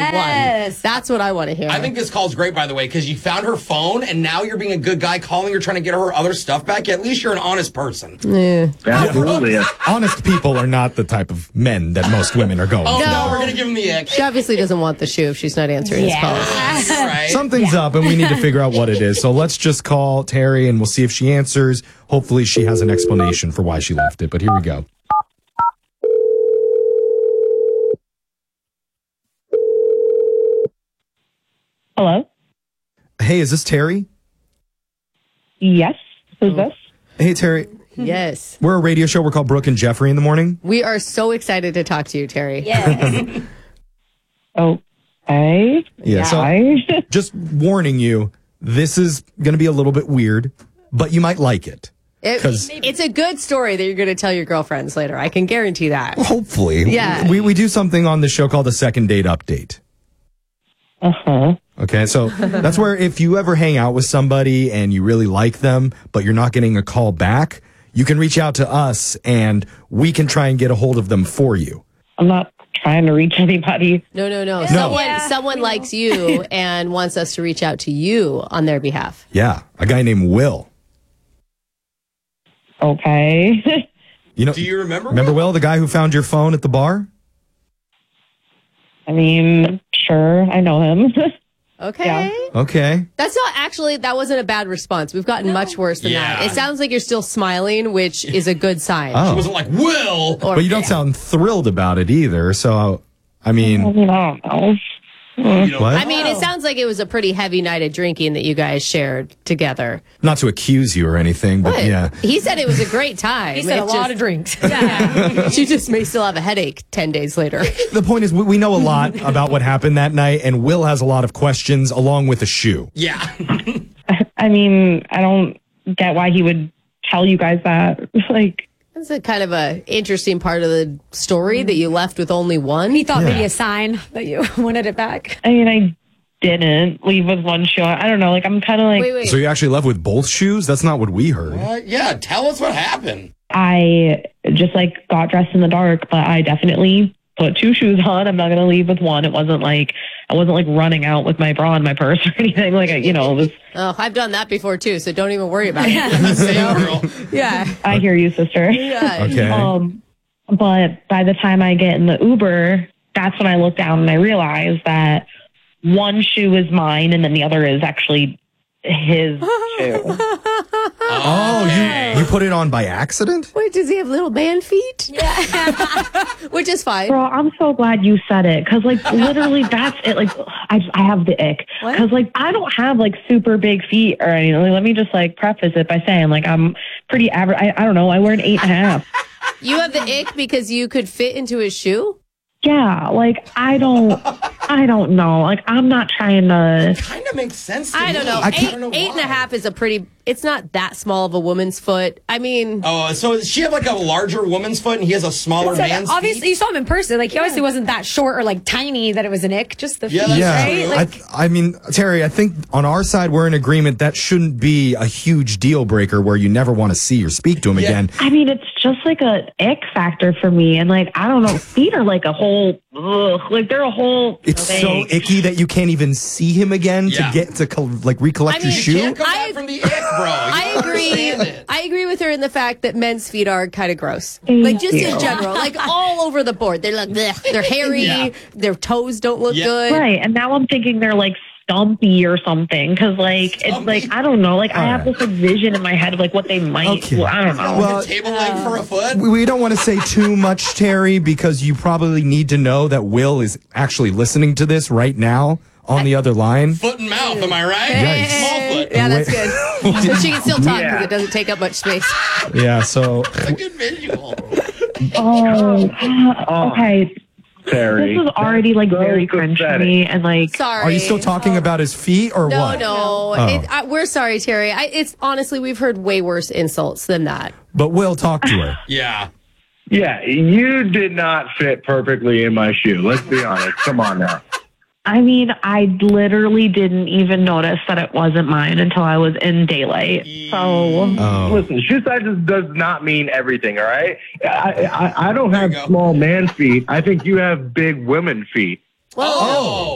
Yes. That's what I want to hear. I think this call's great, by the way, because you found her phone, and now you're being a good guy calling her, trying to get her other stuff back. At least you're an honest person. Absolutely. Honest people are not the type of men that most women are going Oh, for. no, we're going to give him the ick. She obviously doesn't want the shoe if she's not answering his calls. Right. Something's up, and we need to figure out what it is. So let's just call Terry, and we'll see if she answers. Hopefully she has an explanation for why she left it, but here we go. Hello? Hey, is this Terry? Yes. Who's this? Hey, Terry. Yes. We're a radio show. We're called Brooke and Jeffrey in the morning. We are so excited to talk to you, Terry. Yes. Okay. Yeah. So Hi. just warning you, this is going to be a little bit weird, but you might like it. It's a good story that you're going to tell your girlfriends later. I can guarantee that. Hopefully. Yeah. We do something on the show called a second date update. Uh-huh. Okay, so that's where if you ever hang out with somebody and you really like them, but you're not getting a call back, you can reach out to us and we can try and get a hold of them for you. I'm not trying to reach anybody. No. Someone likes you and wants us to reach out to you on their behalf. Yeah, a guy named Will. Okay. You know, Do you remember? Remember Will, the guy who found your phone at the bar? I mean, sure, I know him. Okay. Yeah. Okay. That wasn't a bad response. We've gotten much worse than that. It sounds like you're still smiling, which is a good sign. Oh. She wasn't like, Will! But you don't sound thrilled about it either, so, I mean... I don't know. What? I mean, it sounds like it was a pretty heavy night of drinking that you guys shared together. Not to accuse you or anything, but yeah. He said it was a great time. He said a lot of drinks. Yeah. She just may still have a headache 10 days later. The point is, we know a lot about what happened that night, and Will has a lot of questions along with a shoe. Yeah. I mean, I don't get why he would tell you guys that. Like, That's a kind of a interesting part of the story that you left with only one. He thought maybe a sign that you wanted it back. I mean, I didn't leave with one shoe. I don't know. Like, I'm kind of like... Wait. So you actually left with both shoes? That's not what we heard. Yeah, tell us what happened. I just, like, got dressed in the dark, but I definitely put two shoes on. I'm not going to leave with one. It wasn't like... I wasn't, like, running out with my bra and my purse or anything. Like, it was... Oh, I've done that before, too, so don't even worry about it. Same girl. Yeah. I hear you, sister. Yeah. Okay. But by the time I get in the Uber, that's when I look down and I realize that one shoe is mine and then the other is actually his shoe. Oh, you put it on by accident? Wait, does he have little man feet? Yeah. Which is fine. Girl, I'm so glad you said it because, like, literally that's it. Like, I have the ick because, like, I don't have, like, super big feet or anything. Like, let me just, like, preface it by saying, like, I'm pretty average. I don't know. I wear an 8.5. You have the ick because you could fit into his shoe? Yeah, like, I don't know. Like, I'm not trying to... Kind of makes sense to I me. don't know. I don't know Eight and a why. half is a pretty... It's not that small of a woman's foot. I mean... Oh, so does she have like a larger woman's foot and he has a smaller man's Obviously, feet? you saw him in person. Like, he obviously wasn't that short or, like, tiny that it was an ick. Just the feet, that's Yeah. right? Like, I mean, Terry, I think on our side, we're in agreement that shouldn't be a huge deal breaker where you never want to see or speak to him again. I mean, it's just like a ick factor for me. And, like, I don't know. Feet are like a whole... like, they're a whole It's thing. so icky that you can't even see him again Yeah. to get to, like, recollect your You shoe. can't come back from the ick, bro. I agree. It. I agree with her in the fact that men's feet are kind of gross. Like, just in general. Like, all over the board. They're like, bleh. They're hairy. Yeah. Their toes don't look Yeah. good. Right. And now I'm thinking they're, like, stumpy or something. Because, like, it's like, I don't know. Like, I have this like, vision in my head of, like, what they might... Okay. Well, I don't know. Well, a table leg for a foot? We don't want to say too much, Terry, because you probably need to know that Will is actually listening to this right now on the other line. Foot and mouth, am I right? Yikes. Small foot. Yeah, that's good. But she can still talk because it doesn't take up much space. Yeah, so That's a good visual. Okay. Terry. This was already, like, very cringe for me. And, like... Sorry. are you still talking about his feet or No, what? no. Oh. We're sorry, Terry. It's honestly, we've heard way worse insults than that. But Will, talk to her. Yeah. Yeah, you did not fit perfectly in my shoe. Let's be honest. Come on now. I mean, I literally didn't even notice that it wasn't mine until I was in daylight. So... Oh. Listen, shoe size does not mean everything, all right? I don't have you go. small man feet. I think you have big women feet. Well, Oh.